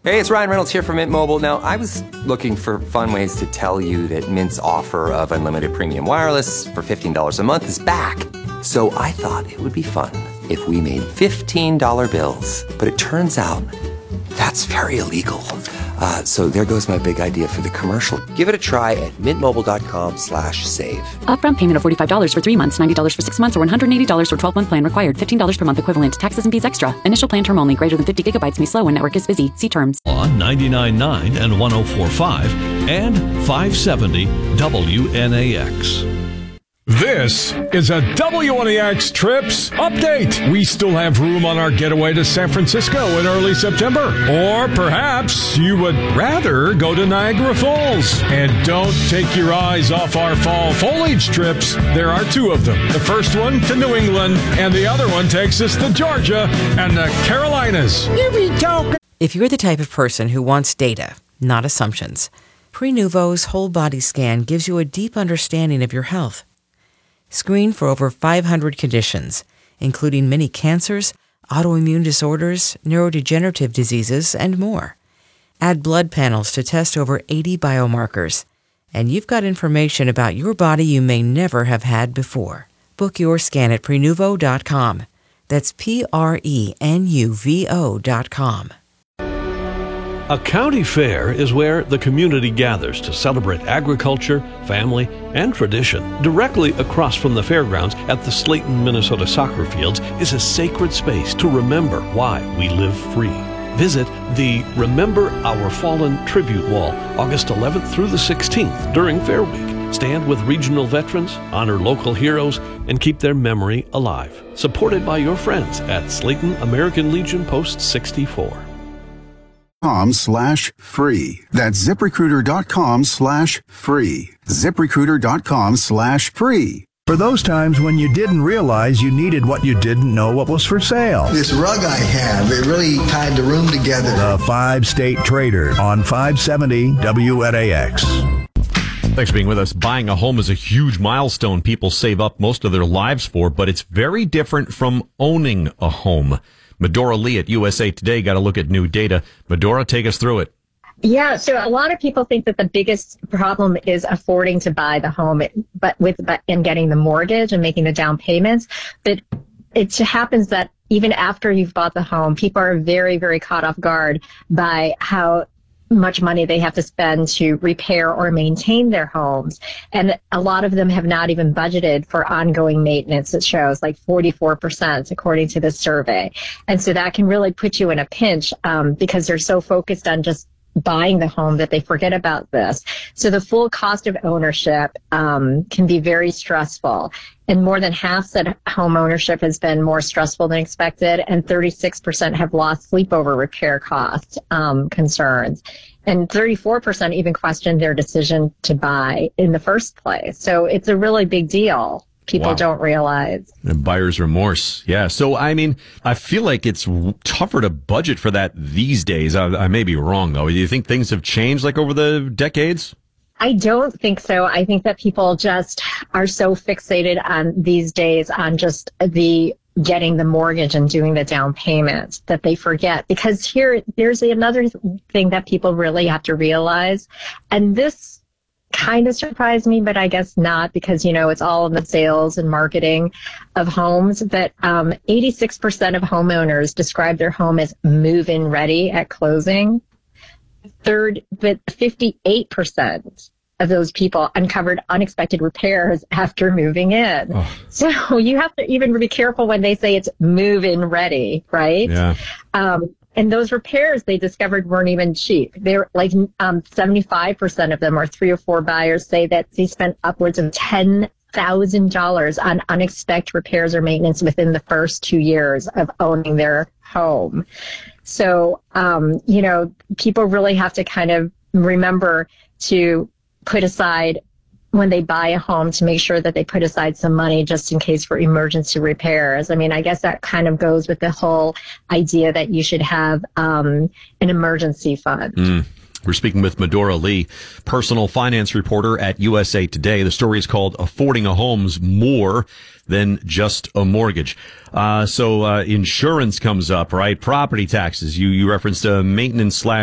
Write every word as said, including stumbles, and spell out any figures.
Hey, it's Ryan Reynolds here from Mint Mobile. Now, I was looking for fun ways to tell you that Mint's offer of unlimited premium wireless for fifteen dollars a month is back. So I thought it would be fun if we made fifteen dollar bills. But it turns out that's very illegal. Uh, so there goes my big idea for the commercial. Give it a try at mintmobile.com slash save. Upfront payment of forty-five dollars for three months, ninety dollars for six months, or one hundred eighty dollars for twelve-month plan required. fifteen dollars per month equivalent. Taxes and fees extra. Initial plan term only. Greater than fifty gigabytes may slow when network is busy. See terms. On ninety-nine point nine and one oh four point five and five seventy W N A X. This is a W N A X Trips update. We still have room on our getaway to San Francisco in early September. Or perhaps you would rather go to Niagara Falls. And don't take your eyes off our fall foliage trips. There are two of them. The first one to New England, and the other one takes us to Georgia and the Carolinas. You be talking. If you're the type of person who wants data, not assumptions, Prenuvo's whole body scan gives you a deep understanding of your health. Screen for over five hundred conditions, including many cancers, autoimmune disorders, neurodegenerative diseases, and more. Add blood panels to test over eighty biomarkers, and you've got information about your body you may never have had before. Book your scan at Prenuvo dot com. That's P R E N U V O dot com. A county fair is where the community gathers to celebrate agriculture, family, and tradition. Directly across from the fairgrounds at the Slayton, Minnesota soccer fields is a sacred space to remember why we live free. Visit the Remember Our Fallen Tribute Wall August eleventh through the sixteenth during Fair Week. Stand with regional veterans, honor local heroes, and keep their memory alive. Supported by your friends at Slayton American Legion Post sixty-four. Com slash free. That's ZipRecruiter.com slash free. ZipRecruiter.com slash free. For those times when you didn't realize you needed what you didn't know what was for sale. This rug I have, it really tied the room together. The Five State Trader on five seventy W N A X. Thanks for being with us. Buying a home is a huge milestone people save up most of their lives for, but it's very different from owning a home. Medora Lee at U S A Today got a look at new data. Medora, take us through it. Yeah, so a lot of people think that the biggest problem is affording to buy the home, but with but and getting the mortgage and making the down payments. But it happens that even after you've bought the home, people are very, very caught off guard by how much money they have to spend to repair or maintain their homes. And a lot of them have not even budgeted for ongoing maintenance. It shows like forty-four percent according to this survey. And so that can really put you in a pinch um, because they're so focused on just buying the home that they forget about this. So the full cost of ownership um, can be very stressful. And more than half said home ownership has been more stressful than expected, and thirty-six percent have lost sleep over repair cost um, concerns. And thirty-four percent even questioned their decision to buy in the first place. So it's a really big deal. People wow. don't realize. And buyer's remorse. Yeah. So, I mean, I feel like it's tougher to budget for that these days. I, I may be wrong, though. Do you think things have changed like over the decades? I don't think so. I think that people just are so fixated on these days on just the getting the mortgage and doing the down payment that they forget. Because here, there's another thing that people really have to realize. And this kind of surprised me, but I guess not, because, you know, it's all in the sales and marketing of homes. But um, eighty-six percent of homeowners describe their home as move-in ready at closing. Third, but fifty-eight percent of those people uncovered unexpected repairs after moving in. Oh. So you have to even be careful when they say it's move-in ready, right? Yeah. Um, and those repairs they discovered weren't even cheap. They're like um, seventy-five percent of them, or three or four buyers, say that they spent upwards of ten thousand dollars on unexpected repairs or maintenance within the first two years of owning their home. So, um, you know, people really have to kind of remember to put aside, when they buy a home, to make sure that they put aside some money just in case for emergency repairs. I mean, I guess that kind of goes with the whole idea that you should have um, an emergency fund. Mm. We're speaking with Medora Lee, personal finance reporter at U S A Today. The story is called Affording a Home's More Than Just a Mortgage. Uh, so uh, insurance comes up, right? Property taxes. You, you referenced uh, maintenance slash